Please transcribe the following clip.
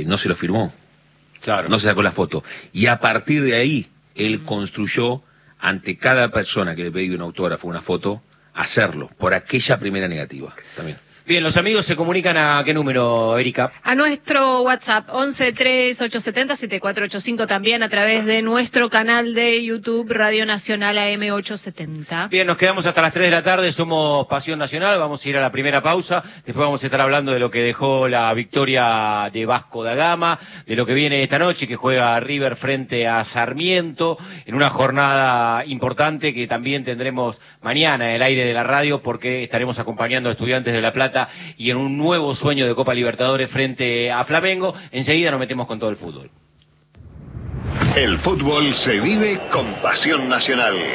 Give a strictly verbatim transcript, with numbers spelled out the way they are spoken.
no se lo firmó. Claro. No se sacó la foto. Y a partir de ahí, él construyó ante cada persona que le pedía un autógrafo, una foto, hacerlo, por aquella primera negativa también. Bien, los amigos se comunican a qué número, Erika. A nuestro WhatsApp, once tres ocho siete cero siete cuatro ocho cinco, también a través de nuestro canal de YouTube, Radio Nacional A M ochocientos setenta. Bien, nos quedamos hasta las tres de la tarde, somos Pasión Nacional, vamos a ir a la primera pausa, después vamos a estar hablando de lo que dejó la victoria de Vasco da Gama, de lo que viene esta noche, que juega River frente a Sarmiento, en una jornada importante que también tendremos mañana en el aire de la radio, porque estaremos acompañando a Estudiantes de La Plata y en un nuevo sueño de Copa Libertadores frente a Flamengo. Enseguida nos metemos con todo el fútbol. El fútbol se vive con Pasión Nacional.